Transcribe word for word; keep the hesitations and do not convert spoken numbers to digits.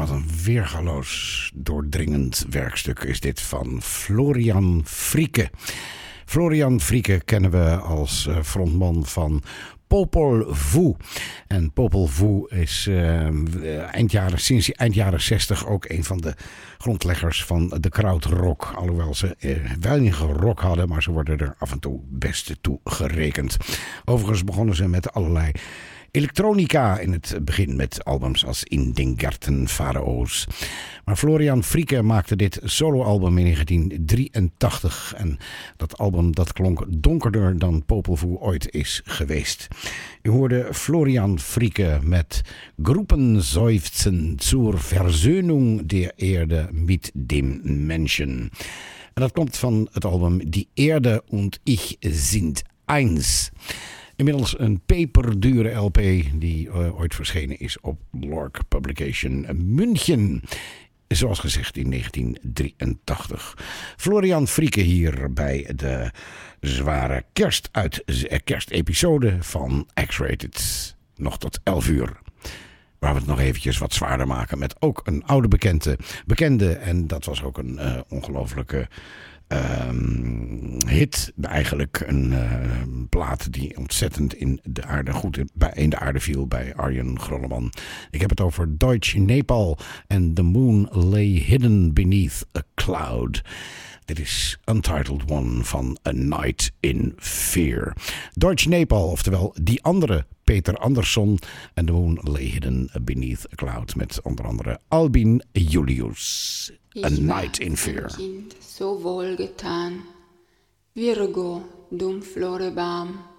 Wat een weergaloos doordringend werkstuk is dit van Florian Frieke. Florian Frieke kennen we als frontman van Popol Vuh. En Popol Vuh is uh, eind jaren, sinds eind jaren zestig ook een van de grondleggers van de krautrock. Alhoewel ze uh, weinig rock hadden, maar ze worden er af en toe best toe gerekend. Overigens begonnen ze met allerlei elektronica in het begin met albums als In den Garten Pharaohs. Maar Florian Frieke maakte dit soloalbum in negentien drieëntachtig. En dat album dat klonk donkerder dan Popol Vuh ooit is geweest. U hoorde Florian Frieke met Gruppenseufzen zur Versöhnung der Erde mit dem Menschen. En dat komt van het album Die Erde und ich sind eins. Inmiddels een peperdure L P die uh, ooit verschenen is op Lork Publication München. Zoals gezegd in negentien drieëntachtig. Florian Frieke hier bij de zware kerst uit, kerstepisode van X-Rated. Nog tot elf uur. Waar we het nog eventjes wat zwaarder maken met ook een oude bekende. bekende en dat was ook een uh, ongelofelijke Um, hit, eigenlijk een uh, plaat die ontzettend in de aarde goed in, bij, in de aarde viel bij Arjen Grolleman. Ik heb het over Deutsche Nepal en The Moon Lay Hidden Beneath a Cloud. Dit is Untitled One van A Night in Fear. Deutsche Nepal, oftewel die andere Peter Andersson en The Moon Lay Hidden Beneath a Cloud met onder andere Albin Julius. A Night in Fear. Kind so wohlgetan, Virgo, dumm Florebaum.